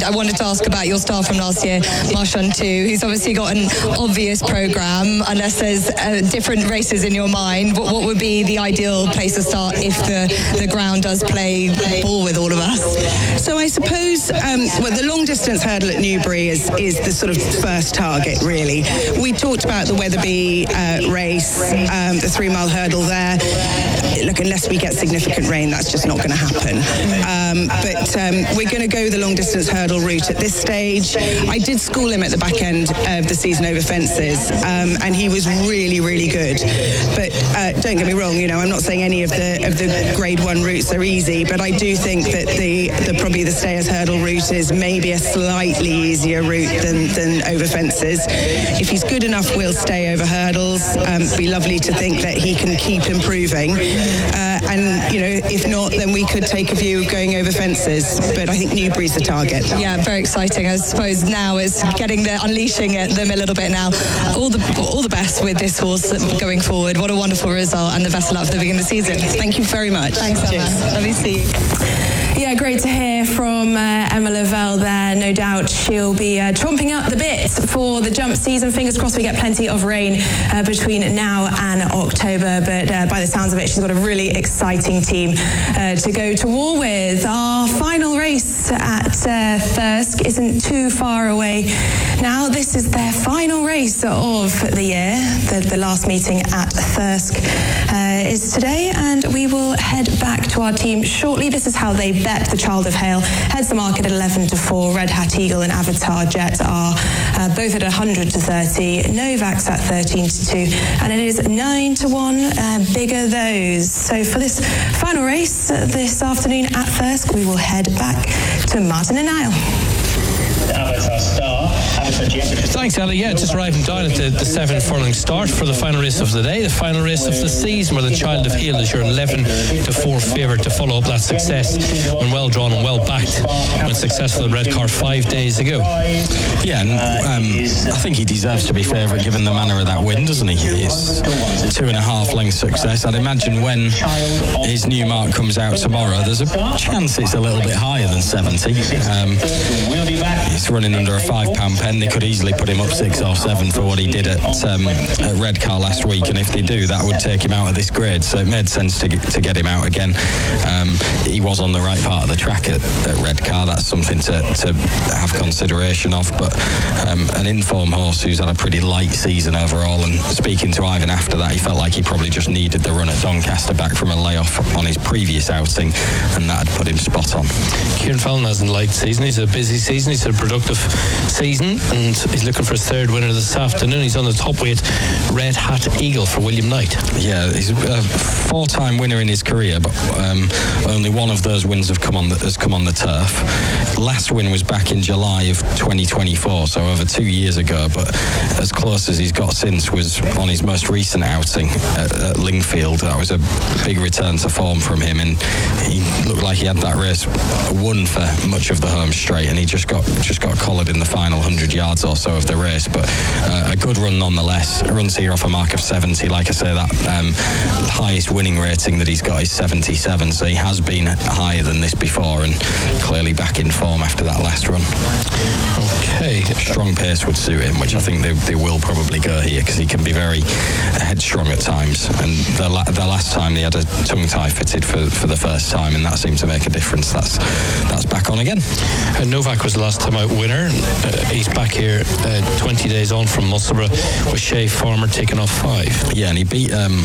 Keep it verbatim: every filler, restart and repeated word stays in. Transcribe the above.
I wanted to ask about your star from last year, Marchand too, who's obviously got an obvious programme. Unless there's uh, different races in your mind, what, what would be the ideal place to start if the, the ground does play ball with all of us? So I suppose, um, well, the long distance hurdle at Newbury is, is the sort of first target, really. We talked about the Wetherby uh, race, um, the three mile hurdle there. Look, unless we get significant rain, that's just not going to happen. Um, but um, we're going to go the long distance hurdle route at this stage. I did school him at the back end of the season over fences, um, and he was really, really good. But uh, don't get me wrong, you know, I'm not saying any of the of the grade one routes are easy, but I do think that the, the probably the stayers hurdle route is maybe a slightly easier route than, than over fences. If he's good enough, we'll stay over hurdles. Um, it'd be lovely to think that he can keep improving. Uh, and, you know, if not, then we could take a view of going over fences. But I think Newbury's the target. Yeah, very exciting. I suppose now is getting the unleashing at them a little bit now. All the all the best with this horse going forward. What a wonderful result, and the best of luck for the beginning of the season. Thank you very much. Thanks, Emma. Lovely to see you. Yeah, great to hear from uh, Emma Lavelle there. No doubt she'll be uh, chomping up the bit for the jump season. Fingers crossed we get plenty of rain uh, between now and October. But uh, by the sounds of it, she's got a really exciting team uh, to go to war with. Our final race at uh, Thirsk isn't too far away now. This is their final race of the year. The, the last meeting at Thirsk uh, is today, and we will head back to our team shortly. This is how they bet. The Child of Hale heads the market at eleven to four. Red Hat Eagle and Avatar Jet are uh, both at one hundred to thirty. Novak's at thirteen to two, and it is nine to one. Uh, bigger those. So for this final race uh, this afternoon at Thirsk, we will head back to Martin and Niall. Avatar Star, Avatar Jet. Thanks, Ellie. Yeah, just arriving down at the, the seven furlong start for the final race of the day, the final race of the season, where the Child of Hale is your eleven to four favourite to follow up that success when well drawn and well backed when successful at Redcar five days ago. Yeah, and um, I think he deserves to be favourite given the manner of that win, doesn't he? It's two and a half length success. I'd imagine when his new mark comes out tomorrow, there's a chance it's a little bit higher than seventy. Um, he's running under a five pound pen. They could easily put him up six or seven for what he did at, um, at Redcar last week, and if they do, that would take him out of this grade, so it made sense to get, to get him out again. Um, he was on the right part of the track at, at Redcar. That's something to, to have consideration of, but um, an informed horse who's had a pretty light season overall, and speaking to Ivan after that, he felt like he probably just needed the run at Doncaster back from a layoff on his previous outing, and that had put him spot on. Kieran Fallon hasn't a light season. He's a busy season. He's a productive season, and he's looking for his third winner this afternoon. He's on the top weight Red Hat Eagle for William Knight. Yeah, he's a four-time winner in his career, but um, only one of those wins have come on the, has come on the turf. Last win was back in July of twenty twenty-four, so over two years ago, but as close as he's got since was on his most recent outing at, at Lingfield. That was a big return to form from him, and he looked like he had that race won for much of the home straight, and he just got just got collared in the final one hundred yards or so of the race, but uh, a good run nonetheless. Runs here off a mark of seventy. Like I say, that um, highest winning rating that he's got is seventy-seven, so he has been higher than this before, and clearly back in form after that last run. Okay. Strong pace would suit him, which I think they, they will probably go here, because he can be very headstrong at times, and the, la- the last time he had a tongue tie fitted for, for the first time, and that seemed to make a difference. That's that's back on again. Uh, Novak was the last time out winner. Uh, he's back here uh, twenty days on from Musselburgh with Shea Farmer taking off five. Yeah, and he beat um,